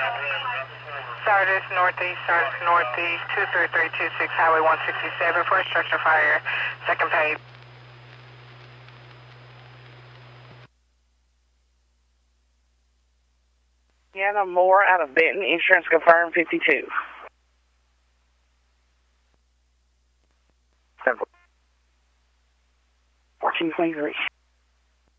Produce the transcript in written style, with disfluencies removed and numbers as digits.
Northeast, 23326, Highway 167 for a structure fire. Second page. Deanna Moore out of Benton, insurance confirmed 52. 1423.